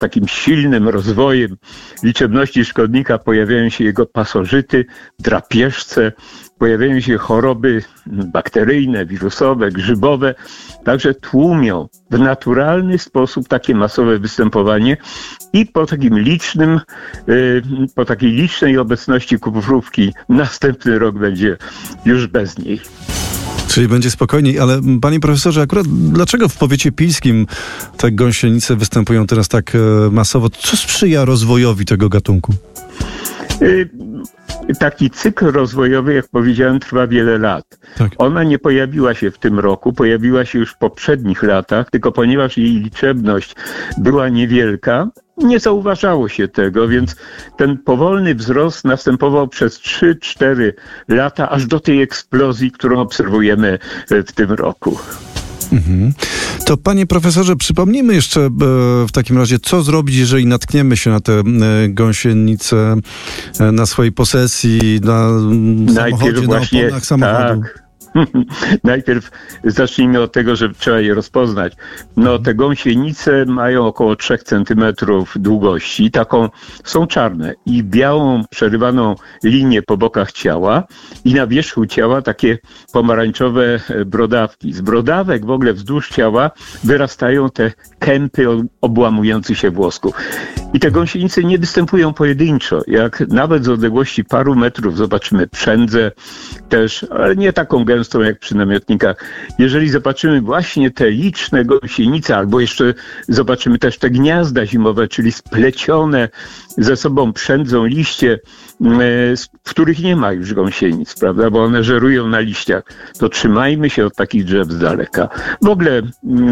takim silnym rozwojem liczebności szkodnika pojawiają się jego pasożyty, drapieżce, pojawiają się choroby bakteryjne, wirusowe, grzybowe, także tłumią w naturalny sposób takie masowe występowanie i po takiej licznej obecności kuprówki następny rok będzie już bez niej. Czyli będzie spokojniej, ale panie profesorze, akurat dlaczego w powiecie pilskim te gąsienice występują teraz tak masowo? Co sprzyja rozwojowi tego gatunku? Taki cykl rozwojowy, jak powiedziałem, trwa wiele lat. Tak. Ona nie pojawiła się w tym roku, pojawiła się już w poprzednich latach, tylko ponieważ jej liczebność była niewielka, nie zauważało się tego, więc ten powolny wzrost następował przez 3-4 lata, aż do tej eksplozji, którą obserwujemy w tym roku. To panie profesorze, przypomnijmy jeszcze w takim razie, co zrobić, jeżeli natkniemy się na te gąsienice na swojej posesji, na samochodzie, na oponach samochodu. Tak. Najpierw zacznijmy od tego, że trzeba je rozpoznać. Te gąsienice mają około 3 cm długości, są czarne i białą, przerywaną linię po bokach ciała i na wierzchu ciała takie pomarańczowe brodawki. Z brodawek w ogóle wzdłuż ciała wyrastają te kępy obłamujących się włosków. I te gąsienice nie występują pojedynczo. Jak nawet z odległości paru metrów zobaczymy przędzę też, ale nie taką gęstą jak przy namiotnikach. Jeżeli zobaczymy właśnie te liczne gąsienice, albo jeszcze zobaczymy też te gniazda zimowe, czyli splecione ze sobą przędzą liście, w których nie ma już gąsienic, prawda, bo one żerują na liściach, to trzymajmy się od takich drzew z daleka. W ogóle,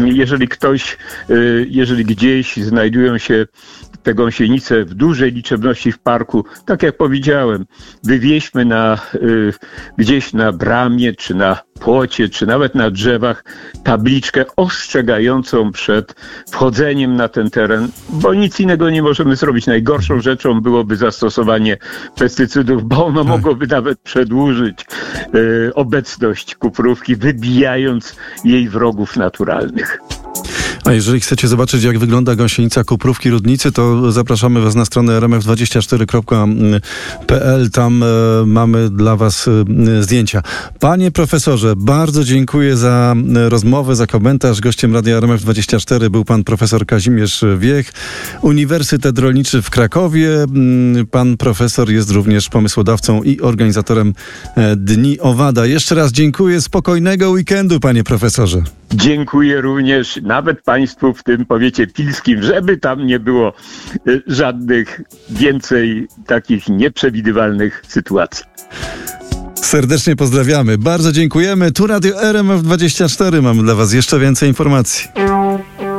jeżeli gdzieś znajdują się te gąsienice w dużej liczebności w parku, tak jak powiedziałem, wywieźmy gdzieś na bramie, czy na płocie, czy nawet na drzewach tabliczkę ostrzegającą przed wchodzeniem na ten teren, bo nic innego nie możemy zrobić. Najgorszą rzeczą byłoby zastosowanie pestycydów, bo ono mogłoby nawet przedłużyć obecność kuprówki, wybijając jej wrogów naturalnych. A jeżeli chcecie zobaczyć, jak wygląda gąsienica kuprówki Rudnicy, to zapraszamy was na stronę rmf24.pl. Tam mamy dla was zdjęcia. Panie profesorze, bardzo dziękuję za rozmowę, za komentarz. Gościem Radia RMF24 był pan profesor Kazimierz Wiech, Uniwersytet Rolniczy w Krakowie. Pan profesor jest również pomysłodawcą i organizatorem Dni Owada. Jeszcze raz dziękuję. Spokojnego weekendu, panie profesorze. Dziękuję również nawet państwu w tym powiecie pilskim, żeby tam nie było żadnych więcej takich nieprzewidywalnych sytuacji. Serdecznie pozdrawiamy. Bardzo dziękujemy. Tu Radio RMF24. Mamy dla was jeszcze więcej informacji.